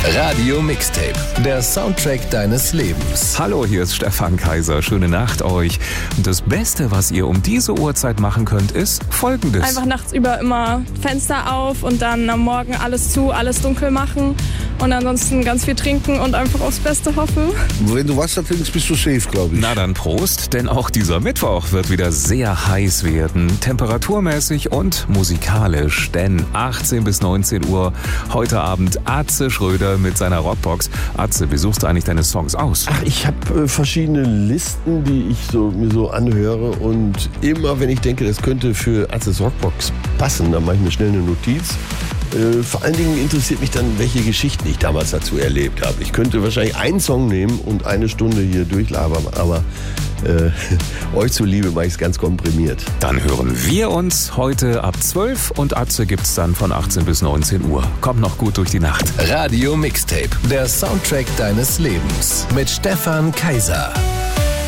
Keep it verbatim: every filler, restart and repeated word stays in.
Radio Mixtape, der Soundtrack deines Lebens. Hallo, hier ist Stefan Kaiser. Schöne Nacht euch. Das Beste, was ihr um diese Uhrzeit machen könnt, ist Folgendes. Einfach nachts über immer Fenster auf und dann am Morgen alles zu, alles dunkel machen und ansonsten ganz viel trinken und einfach aufs Beste hoffen. Wenn du Wasser trinkst, bist du safe, glaube ich. Na dann Prost, denn auch dieser Mittwoch wird wieder sehr heiß werden. Temperaturmäßig und musikalisch, denn achtzehn bis neunzehn Uhr heute Abend Atze Schröder mit seiner Rockbox. Atze, wie suchst du eigentlich deine Songs aus? Ach, ich habe äh, verschiedene Listen, die ich so, mir so anhöre und immer, wenn ich denke, das könnte für Atzes Rockbox passen, dann mache ich mir schnell eine Notiz. Äh, vor allen Dingen interessiert mich dann, welche Geschichten ich damals dazu erlebt habe. Ich könnte wahrscheinlich einen Song nehmen und eine Stunde hier durchlabern, aber äh, euch zuliebe mache ich es ganz komprimiert. Dann hören wir uns heute ab zwölf und Atze gibt's dann von achtzehn bis neunzehn Uhr. Kommt noch gut durch die Nacht. Radio Mixtape, der Soundtrack deines Lebens mit Stefan Kaiser.